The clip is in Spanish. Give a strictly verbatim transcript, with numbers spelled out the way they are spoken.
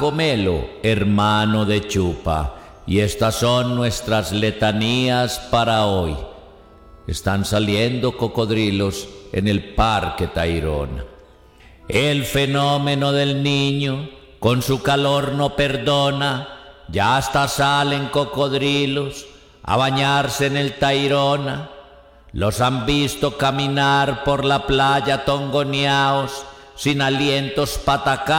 Paco Melo, hermano de Chupa, y estas son nuestras letanías para hoy. Están saliendo cocodrilos en el Parque Tayrona. El fenómeno del niño con su calor no perdona, ya hasta salen cocodrilos a bañarse en el Tayrona. Los han visto caminar por la playa tongoneaos, sin alientos patacados.